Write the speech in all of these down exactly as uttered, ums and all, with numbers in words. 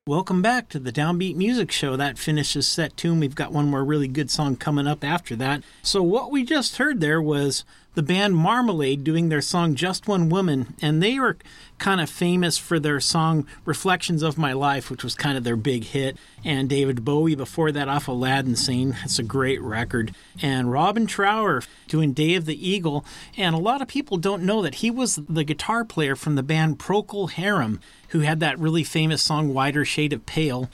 Welcome back to the Downbeat Music Show. That finishes set two, and we've got one more really good song coming up after that. So what we just heard there was the band Marmalade doing their song Just One Woman, and they were kind of famous for their song Reflections of My Life, which was kind of their big hit, and David Bowie before that off Aladdin Sane. It's a great record. And Robin Trower doing Day of the Eagle, and a lot of people don't know that he was the guitar player from the band Procol Harum, who had that really famous song Wider Shade of Pale.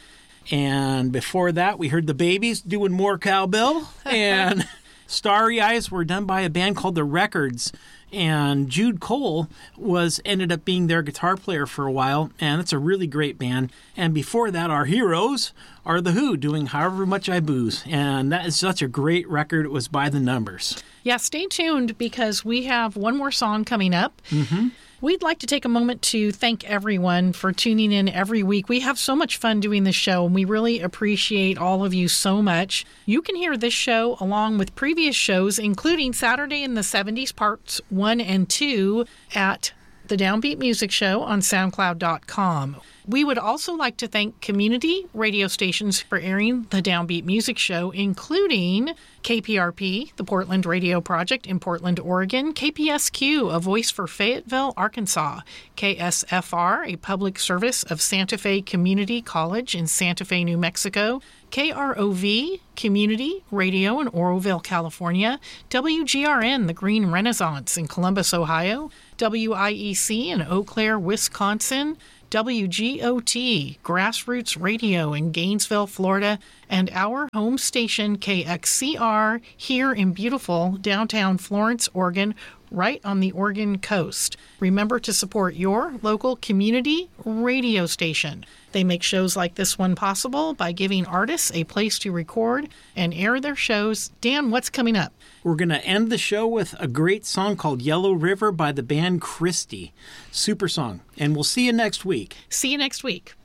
And before that, we heard the Babies doing More Cowbell, and Starry Eyes were done by a band called The Records, and Jude Cole was ended up being their guitar player for a while, and it's a really great band. And before that, our heroes are The Who doing However Much I Booze, and that is such a great record. It was by the numbers. Yeah, stay tuned because we have one more song coming up. Mm-hmm. We'd like to take a moment to thank everyone for tuning in every week. We have so much fun doing this show, and we really appreciate all of you so much. You can hear this show along with previous shows, including Saturday in the seventies Parts one and two at the Downbeat Music Show on SoundCloud dot com. We would also like to thank community radio stations for airing the Downbeat Music Show, including K P R P, the Portland Radio Project in Portland, Oregon, K P S Q, a voice for Fayetteville, Arkansas, K S F R, a public service of Santa Fe Community College in Santa Fe, New Mexico, K R O V, Community Radio in Oroville, California, W G R N, the Green Renaissance in Columbus, Ohio, W I E C in Eau Claire, Wisconsin, W G O T, Grassroots Radio in Gainesville, Florida, and our home station, K X C R, here in beautiful downtown Florence, Oregon, right on the Oregon coast. Remember to support your local community radio station. They make shows like this one possible by giving artists a place to record and air their shows. Dan, what's coming up? We're going to end the show with a great song called Yellow River by the band Christie. Super song. And we'll see you next week. See you next week.